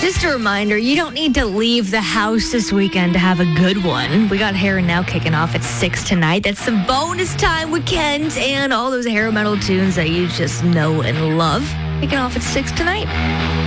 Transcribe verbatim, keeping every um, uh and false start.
Just a reminder, you don't need to leave the house this weekend to have a good one. We got Hair and Now kicking off at six tonight. That's some bonus time with Kent and all those hair metal tunes that you just know and love. Kicking off at six tonight.